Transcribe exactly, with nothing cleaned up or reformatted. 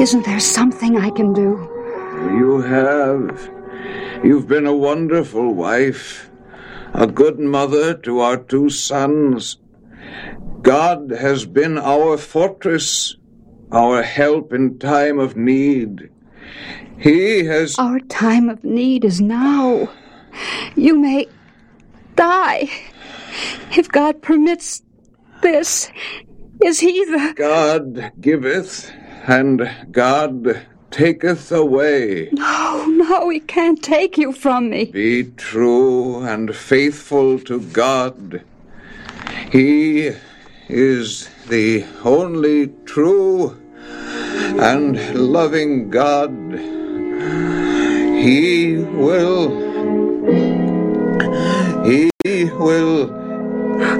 Isn't there something I can do? You have. You've been a wonderful wife, a good mother to our two sons. God has been our fortress, our help in time of need. He has... Our time of need is now. You may die. If God permits this, is he the... God giveth, and God taketh away. No, no, he can't take you from me. Be true and faithful to God. He is the only true and loving God. He will, he will